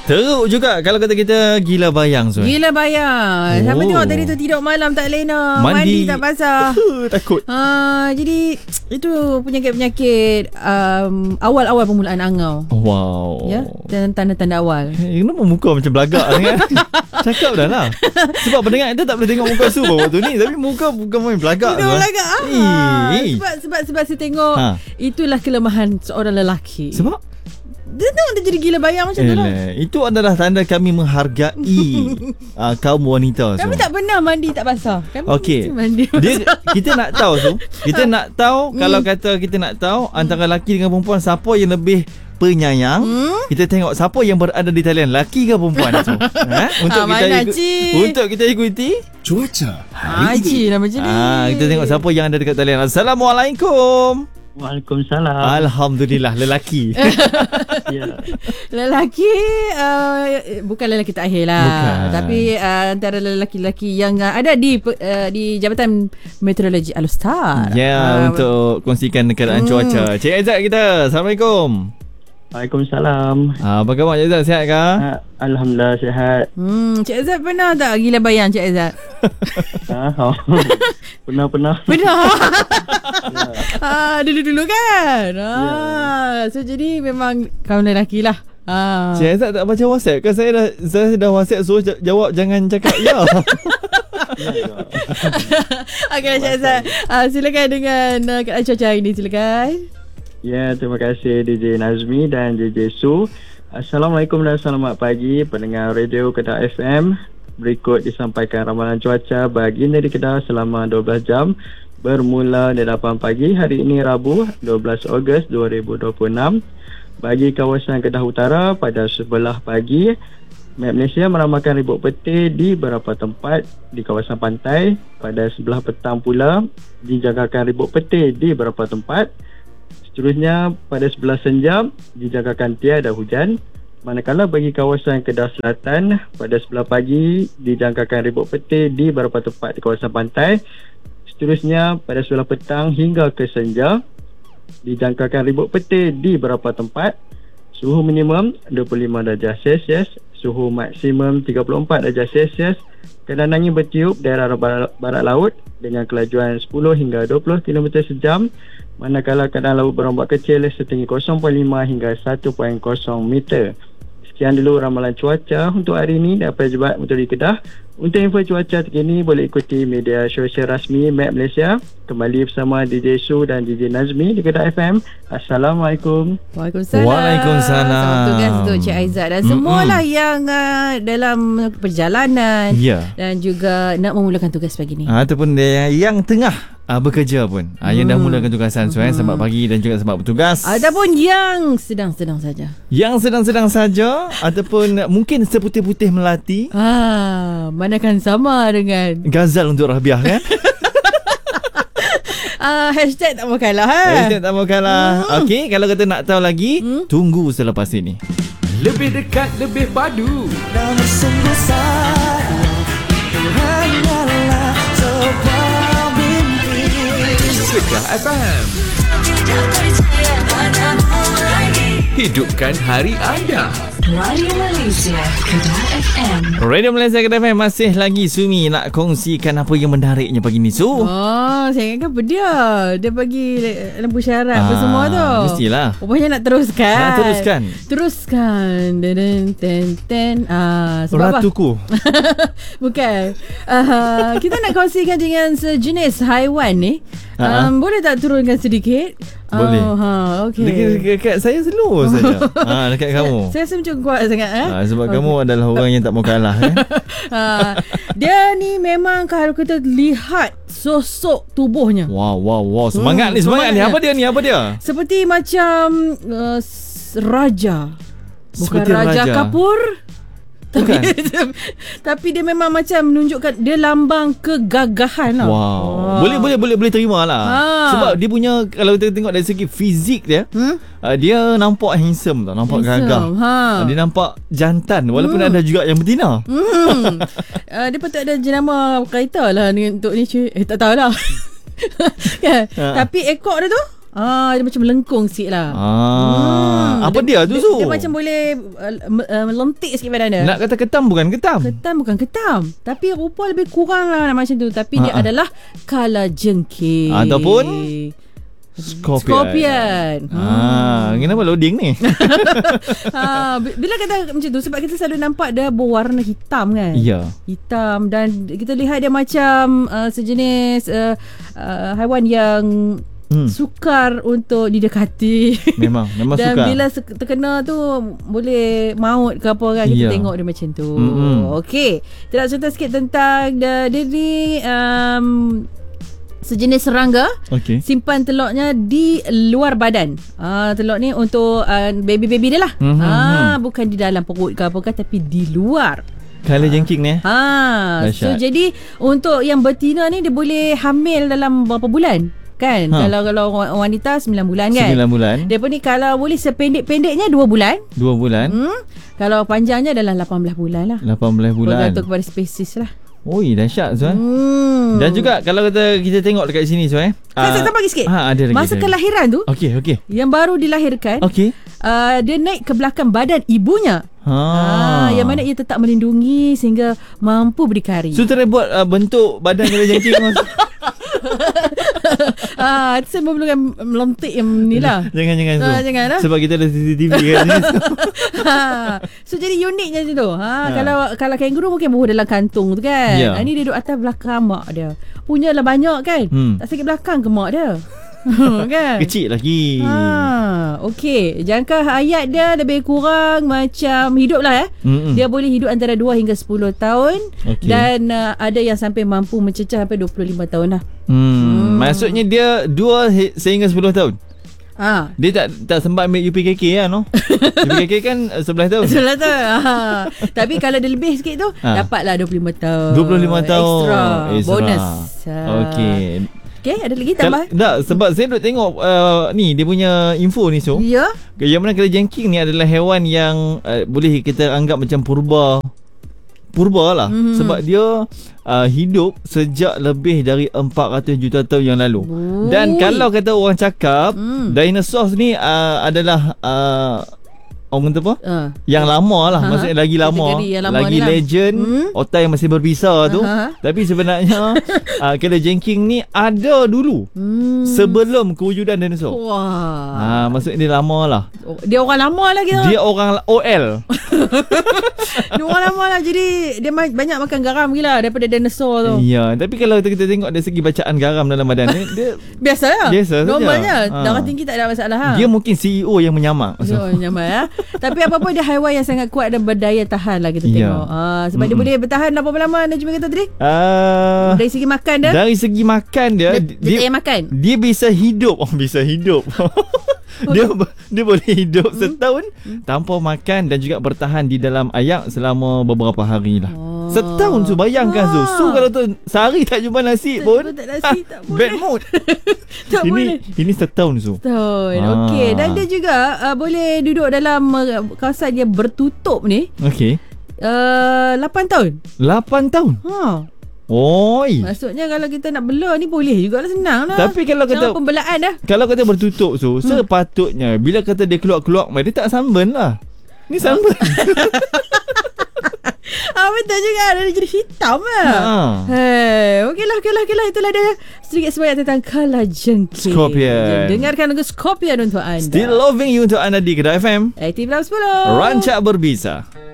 Teruk juga kalau kata kita gila bayang. Gila bayang. Siapa tengok tadi tu tidur malam tak lena, mandi tak basah. Takut. Jadi itu penyakit-penyakit awal-awal permulaan angau. Wow. Ya, dan tanda-tanda awal. Kenapa muka macam belagak kan? Cakap dah lah. Sebab pendengar kita tak boleh tengok muka Su waktu ni, tapi muka bukan main belagak. Muka belagak. Sebab saya tengok itulah kelemahan seorang lelaki. Sebab dia jadi gila bayang macam tu lah. Itu adalah tanda kami menghargai kaum wanita. Kami tak pernah mandi tak basah. Okey. Kita nak tahu kita nak tahu kalau kata kita nak tahu antara lelaki dengan perempuan siapa yang lebih penyayang. Kita tengok siapa yang berada di talian, lelaki ke perempuan. Untuk kita ikuti cuaca hari ini. Kita tengok siapa yang ada dekat talian. Assalamualaikum. Waalaikumsalam. Alhamdulillah, lelaki. Ya. Lelaki bukan lelaki terakhir lah. Bukan. Tapi antara lelaki-lelaki yang ada di Jabatan Meteorologi Al-Star. Ya, untuk kongsikan keadaan cuaca. Cik Aizat kita. Assalamualaikum. Waalaikumsalam. Apa khabar Cik Aizat? Sihat ke? Alhamdulillah sihat. Cik Aizat pernah tak gila bayang Cik Aizat? Pernah. Dulu-dulu kan. So jadi memang kaum lelaki lah. Cik Aizat tak baca WhatsApp kan? Saya dah WhatsApp suruh jawab, jangan cakap ya. Okey Cik Aizat, silakan dengan keadaan cuaca hari ini, silakan. Ya, terima kasih DJ Nazmi dan DJ Su. Assalamualaikum dan selamat pagi pendengar radio Kedah FM. Berikut disampaikan ramalan cuaca bagi negeri Kedah selama 12 jam bermula dari 8 pagi hari ini Rabu 12 Ogos 2026. Bagi kawasan Kedah Utara pada sebelah pagi, Met Malaysia meramalkan ribut petir di beberapa tempat di kawasan pantai. Pada sebelah petang pula dijangkakan ribut petir di beberapa tempat. Seterusnya pada sebelah senja dijangkakan tiada hujan. Manakala bagi kawasan Kedah Selatan pada sebelah pagi dijangkakan ribut petir di beberapa tempat di kawasan pantai. Seterusnya pada sebelah petang hingga ke senja dijangkakan ribut petir di beberapa tempat. Suhu minimum 25 darjah Celsius, suhu maksimum 34 darjah Celsius. Keadaan angin bertiup daerah barat laut dengan kelajuan 10 hingga 20 km sejam. Manakala keadaan laut berombak kecil setinggi 0.5 hingga 1.0 meter. Sekian dulu ramalan cuaca untuk hari ini daripada Jabatan Meteorologi Kedah. Untuk info cuaca terkini boleh ikuti media sosial rasmi Met Malaysia. Kembali bersama DJ Su dan DJ Nazmi di Kedah FM. Assalamualaikum. Waalaikumsalam. Waalaikumsalam. Tugas untuk Cik Aizat dan semualah yang dalam perjalanan dan juga nak memulakan tugas pagi ni. Ataupun yang tengah bekerja pun, yang dah mulakan tugasan. Selamat pagi dan juga selamat bertugas. Ataupun yang sedang-sedang saja. Yang sedang-sedang saja ataupun mungkin seputih-putih melati. Manakan sama dengan Ghazal untuk Rabiah kan? Hashtag tak mau kalah. Hashtag tak mau kalah. Okey, kalau kata nak tahu lagi, tunggu selepas ini. Lebih dekat, lebih padu. Namun sungguh sayang, hanyalah sebuah mimpi. Kedah FM. Hidupkan hari anda. Radio Malaysia Kedah FM. Radio Malaysia Kedah FM masih lagi Sumi nak kongsikan apa yang menariknya pagi ni Su. Saya ingatkan dia. Dia bagi lampu syarat apa semua tu. Mestilah. Rupanya nak teruskan. Teruskan. Ten. Sebab Ratuku. Bukan. Kita nak kongsikan dengan sejenis haiwan ni. Boleh tak turunkan sedikit? Boleh. Okey. Dekat saya slow saja. Dekat kamu. Saya rasa macam kuat sangat sebab kamu adalah orang yang tak mau kalah Dia ni memang kalau kita lihat sosok tubuhnya. Wow. Semangat ni. Apa dia? Seperti macam raja. Bukan Seperti Raja Kapur. Tapi dia memang macam menunjukkan dia lambang kegagahan lah. Boleh terima lah. Sebab dia punya, kalau kita tengok dari segi fizik dia, dia nampak handsome tau, nampak gagah. Dia nampak jantan walaupun ada juga yang betina. Dia patut ada jenama kaita lah untuk ni. Tak tahulah. Tapi ekor dia tu Dia macam melengkung sikit lah. Apa dia tu Su? Dia macam boleh melentik sikit badan dia. Nak kata ketam bukan ketam. Ketam bukan ketam, tapi rupa lebih kurang lah macam tu. Tapi dia adalah kalajengking Ataupun Scorpion. Kenapa loading ni? Bila kata macam tu, sebab kita selalu nampak dia berwarna hitam kan. Ya. Hitam, dan kita lihat dia macam sejenis haiwan yang sukar untuk didekati. Memang dan sukar. Bila terkena tu boleh maut ke apa kan. Kita tengok dia macam tu. Okey, kita nak cerita sikit tentang dia ni sejenis serangga. Simpan telurnya di luar badan. Telur ni untuk baby-baby dia lah. Bukan di dalam perut ke apa ke, tapi di luar. Kalajengking ni. So jadi untuk yang betina ni dia boleh hamil dalam berapa bulan kan? Kalau wanita 9 bulan kan. 9 bulan. Dia pun ni kalau boleh sependek-pendeknya 2 bulan. 2 bulan. Kalau panjangnya adalah 18 bulan lah. 18 bulan. Bergantung kepada spesies lah. Oi, dahsyat Zuan. Dan juga kalau kita tengok dekat sini Zuan. Saya bagi sikit. Ada lagi. Masa kelahiran tu. Okey. Yang baru dilahirkan. Dia naik ke belakang badan ibunya. Yang mana ia tetap melindungi sehingga mampu berdikari. So terbuat bentuk badan kalajengking. Saya memerlukan melentik yang ni lah. Jangan lah. Sebab kita ada CCTV kat sini. So jadi uniknya macam tu. Kalau kangaroo mungkin buah dalam kantung tu kan. Ni dia duduk atas belakang mak dia. Punyalah banyak kan. Tak sakit belakang ke mak dia. Kan? Kecil lagi. Okey, jangka hayat dia lebih kurang macam hidup lah Dia boleh hidup antara 2 hingga 10 tahun. Dan ada yang sampai mampu mencecah sampai 25 tahun lah. Maksudnya dia 2 sehingga 10 tahun. Dia tak sempat ambil UPKK lah no. UPKK kan 11 tahun. 11 tahun. Tapi kalau dia lebih sikit tu dapatlah 25 tahun. 25 tahun extra. Bonus. Okey. Okay, ada lagi tambah? Tak, sebab saya duk tengok ni dia punya info ni so. Ya. Yang mana kalajengking ni adalah haiwan yang boleh kita anggap macam purba lah. Sebab dia hidup sejak lebih dari 400 juta tahun yang lalu. Dan kalau kata orang cakap dinosaur ni adalah orang kata apa? Yang lama lah. Maksudnya lagi lama. Lagi legend. Otak yang masih berbisa tu. Tapi sebenarnya kalajengking ni ada dulu. Sebelum kewujudan dinosaur. Maksudnya dia lama lah. Dia orang lama lah kita. Dia orang OL. Dia orang lama lah. Jadi dia banyak makan garam gila daripada dinosaur tu. Ya. Tapi kalau kita tengok dari segi bacaan garam dalam badan dia biasa lah. Biasa normalnya. Darah tinggi tak ada masalah. Dia mungkin CEO yang menyamak. Tapi apa-apa dia haiwan yang sangat kuat dan berdaya tahan lah kita tengok. Sebab dia boleh bertahan berapa lama Najmi kata tadi? Dari segi makan dia? Dari segi makan dia makan. Dia bisa hidup. Bisa hidup. Dia boleh hidup setahun tanpa makan dan juga bertahan di dalam ayak selama beberapa hari lah. Setahun tu bayangkan Su kalau tu sehari tak jumpa nasi pun tak nasi, tak bad mood. Ini setahun Su. Setahun. Okey, dan dia juga boleh duduk dalam kawasan yang bertutup ni. Okey. 8 tahun. 8 tahun. Oi. Maksudnya kalau kita nak bela ni boleh jugalah, senang lah. Tapi kalau kata pembelaan dah. Kalau kata bertutup Su, sepatutnya bila kata dia keluar-keluar dia tak sunburn lah. Ni sunburn. Betul juga. Dia jadi hitam lah. Okeylah. Itulah dia sedikit sebanyak tentang kalajengking. Scorpion. Dengarkan lagu Scorpion untuk anda. Still Loving You untuk anda di Kedah FM. Aktif dalam 10. Rancak berbisa.